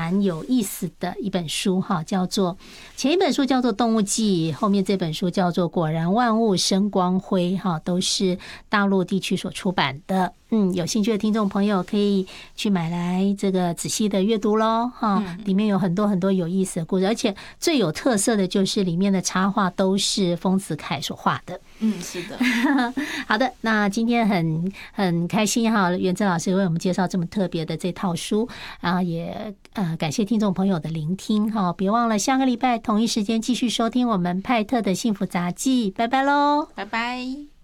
蛮有意思的一本书哈，叫做前一本书叫做《动物记》，后面这本书叫做《果然万物生光辉》哈，都是大陆地区所出版的。有兴趣的听众朋友可以去买来这个仔细的阅读咯哈，里面有很多很多有意思的故事，而且最有特色的就是里面的插画都是丰子恺所画的。 是的。 好的，那今天很开心哈，元珍老师为我们介绍这么特别的这套书啊，也感谢听众朋友的聆听哈，别忘了下个礼拜同一时间继续收听我们派特的幸福杂技，拜拜喽， 拜拜。